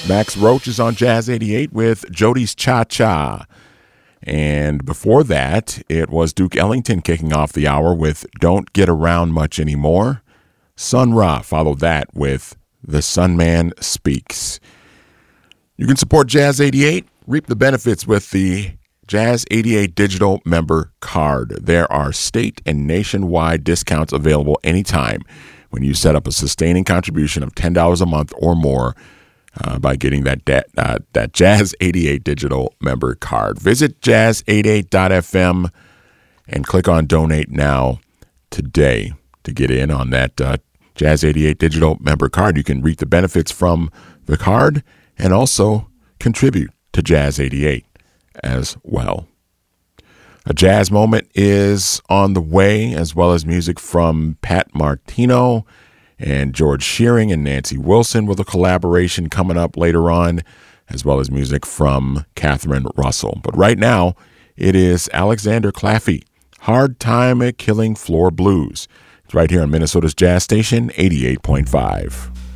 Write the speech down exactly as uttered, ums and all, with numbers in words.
Max Roach is on Jazz eighty-eight with Jody's Cha-Cha. And before that, it was Duke Ellington kicking off the hour with Don't Get Around Much Anymore. Sun Ra followed that with The Sun Man Speaks. You can support Jazz eighty-eight, reap the benefits with the Jazz eighty-eight digital member card. There are state and nationwide discounts available anytime when you set up a sustaining contribution of ten dollars a month or more uh, by getting that da- uh, that Jazz eighty-eight digital member card. Visit jazz eighty-eight dot f m and click on Donate Now today to get in on that uh, Jazz eighty-eight digital member card. You can reap the benefits from the card and also contribute to Jazz eighty-eight as well. A jazz moment is on the way, as well as music from Pat Martino and George Shearing and Nancy Wilson with a collaboration coming up later on, as well as music from Catherine Russell. But right now, it is Alexander Claffey, Hard Time at Killing Floor Blues. It's right here on Minnesota's Jazz Station, eighty-eight point five.